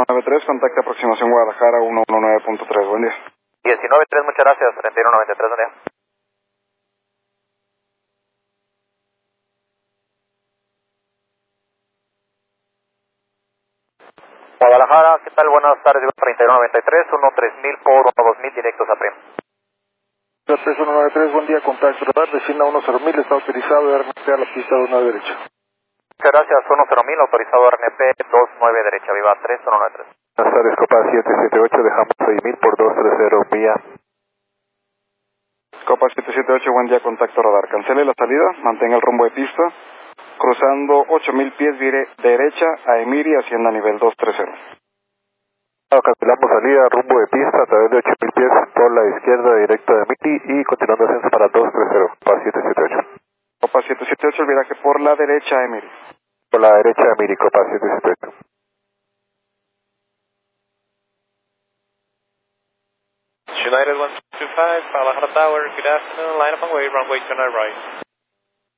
19-3, contacta aproximación Guadalajara 119.3, buen día. 19-3, muchas gracias, 31-93, buen día. Guadalajara, ¿qué tal? Buenas tardes, 31-93, 1-3000 por 1-2000 directos a PRIM. 3193, buen día, contacto radar, descienda 10.000, está autorizado RNP a la pista 29 derecha. Muchas gracias, 1-0.000, autorizado RNP 29 derecha, viva 3193. Buenas tardes, Copa 778, dejamos 6.000 por 230 vía. Copa 778, buen día, contacto radar. Cancele la salida, mantenga el rumbo de pista, cruzando 8.000 pies derecha a Emiri, hacienda nivel 230. Cancelamos salida, rumbo de pista a través de 8.000 pies por la izquierda directo de Emiri y continuando ascenso para 230, Copa 778. Copa 778, el viraje por la derecha a Emiri. Por la derecha de Emiri, Copa 778. United 125, Guadalajara Tower, good afternoon, line up and wait, runway 29 right.